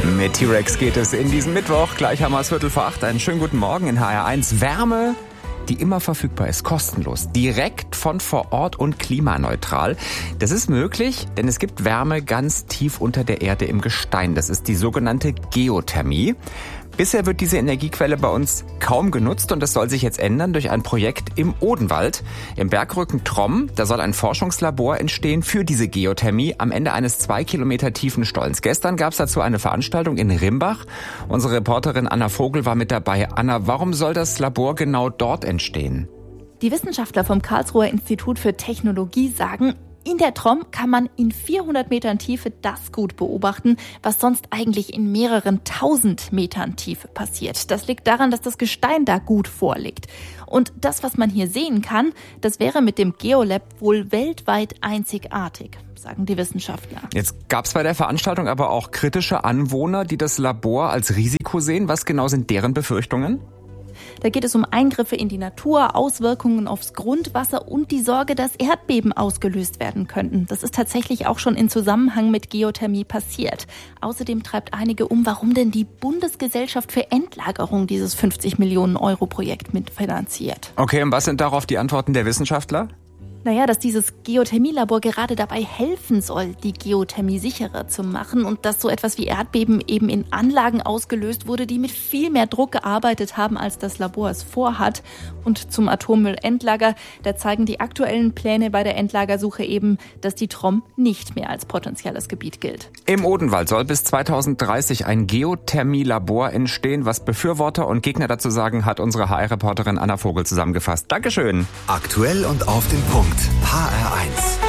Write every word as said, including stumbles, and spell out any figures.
Mit T-Rex geht es in diesen Mittwoch. Gleich haben wir es Viertel vor acht. Einen schönen guten Morgen in H R eins. Wärme, die immer verfügbar ist, kostenlos, direkt von vor Ort und klimaneutral. Das ist möglich, denn es gibt Wärme ganz tief unter der Erde im Gestein. Das ist die sogenannte Geothermie. Bisher wird diese Energiequelle bei uns kaum genutzt und das soll sich jetzt ändern durch ein Projekt im Odenwald. Im Bergrücken Tromm, da soll ein Forschungslabor entstehen für diese Geothermie am Ende eines zwei Kilometer tiefen Stollens. Gestern gab es dazu eine Veranstaltung in Rimbach. Unsere Reporterin Anna Vogel war mit dabei. Anna, warum soll das Labor genau dort entstehen? Die Wissenschaftler vom Karlsruher Institut für Technologie sagen, in der Tromm kann man in vierhundert Metern Tiefe das gut beobachten, was sonst eigentlich in mehreren tausend Metern Tiefe passiert. Das liegt daran, dass das Gestein da gut vorliegt. Und das, was man hier sehen kann, das wäre mit dem Geolab wohl weltweit einzigartig, sagen die Wissenschaftler. Jetzt gab es bei der Veranstaltung aber auch kritische Anwohner, die das Labor als Risiko sehen. Was genau sind deren Befürchtungen? Da geht es um Eingriffe in die Natur, Auswirkungen aufs Grundwasser und die Sorge, dass Erdbeben ausgelöst werden könnten. Das ist tatsächlich auch schon in Zusammenhang mit Geothermie passiert. Außerdem treibt einige um, warum denn die Bundesgesellschaft für Endlagerung dieses fünfzig Millionen Euro Projekt mitfinanziert. Okay, und was sind darauf die Antworten der Wissenschaftler? Naja, dass dieses Geothermielabor gerade dabei helfen soll, die Geothermie sicherer zu machen und dass so etwas wie Erdbeben eben in Anlagen ausgelöst wurde, die mit viel mehr Druck gearbeitet haben, als das Labor es vorhat. Und zum Atommüllendlager, da zeigen die aktuellen Pläne bei der Endlagersuche eben, dass die Tromm nicht mehr als potenzielles Gebiet gilt. Im Odenwald soll bis zweitausenddreißig ein Geothermielabor entstehen. Was Befürworter und Gegner dazu sagen, hat unsere H R-Reporterin Anna Vogel zusammengefasst. Dankeschön. Aktuell und auf den Punkt. H R eins.